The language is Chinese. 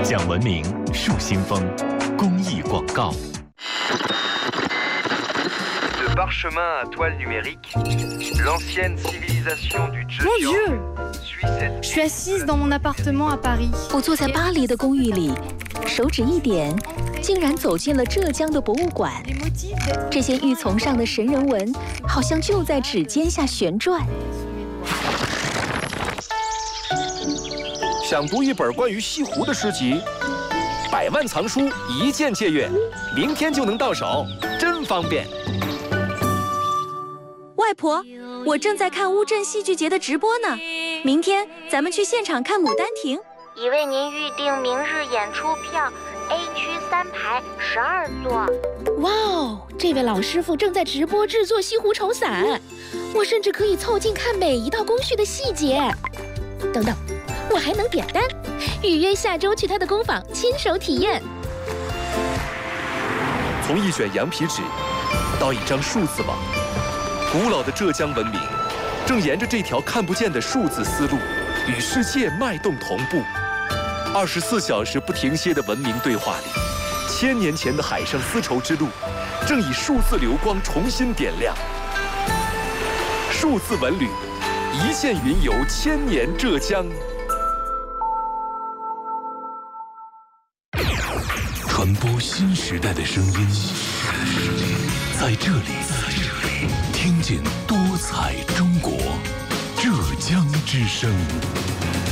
讲文明树新风公益广告。 De parchemin à toile numérique, l'ancienne civilisation du Mon Dieu! Je suis assise dans mon appartement à Paris. 我坐在巴黎的公寓里，手指一点，竟然走进了浙江的博物馆。这些玉琮上的神人纹，好像就在指尖下旋转。 想读一本关于西湖的诗集，100万藏书一键借阅，明天就能到手，真方便。 外婆，我正在看乌镇戏剧节的直播呢，明天咱们去现场看《牡丹亭》。 已为您预定明日演出票 ，A 区3排12座。 哇哦，这位老师傅正在直播制作西湖绸伞，我甚至可以凑近看每一道工序的细节。等等，我还能点单，预约下周去他的工坊亲手体验。 从一卷羊皮纸到一张数字网，古老的浙江文明正沿着这条看不见的数字丝路，与世界脉动同步。24小时不停歇的文明对话里，1000年前的海上丝绸之路正以数字流光重新点亮。数字文旅，一线云游1000年浙江。 传播新时代的声音，在这里听见多彩中国，浙江之声。